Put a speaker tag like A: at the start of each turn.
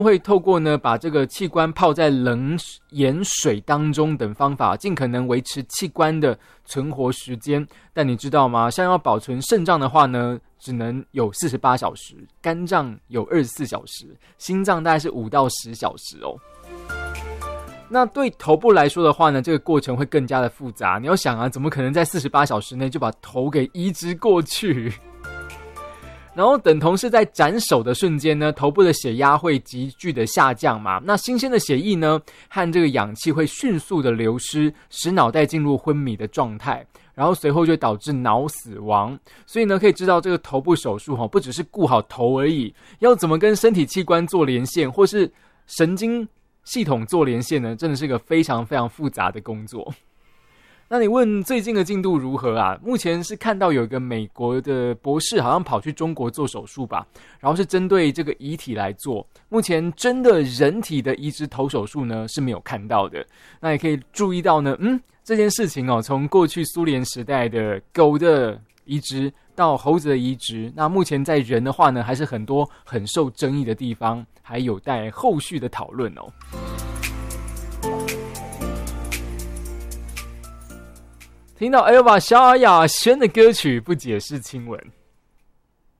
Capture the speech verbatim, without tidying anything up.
A: 会透过呢把这个器官泡在冷盐水当中等方法，尽可能维持器官的存活时间。但你知道吗？像要保存肾脏的话呢，只能有四十八小时，肝脏有二十四小时，心脏大概是五到十小时哦。那对头部来说的话呢，这个过程会更加的复杂。你要想啊，怎么可能在四十八小时内就把头给移植过去？然后等同是在斩首的瞬间呢，头部的血压会急剧的下降嘛，那新鲜的血液呢和这个氧气会迅速的流失，使脑袋进入昏迷的状态，然后随后就会导致脑死亡。所以呢，可以知道这个头部手术不只是顾好头而已，要怎么跟身体器官做连线，或是神经系统做连线呢，真的是个非常非常复杂的工作。那你问最近的进度如何啊？目前是看到有一个美国的博士好像跑去中国做手术吧，然后是针对这个遗体来做。目前真的人体的移植头手术呢是没有看到的。那也可以注意到呢，嗯，这件事情哦，从过去苏联时代的狗的移植到猴子的移植，那目前在人的话呢，还是很多很受争议的地方，还有待后续的讨论哦。听到 Elva 萧亚轩的歌曲，不解释亲吻。